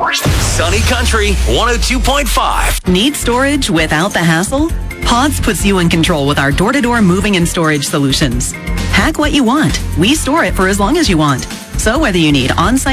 Sunny Country 102.5. Need storage without the hassle? Pods puts you in control with our door-to-door moving and storage solutions. Pack what you want. We store it for as long as you want. So whether you need on-site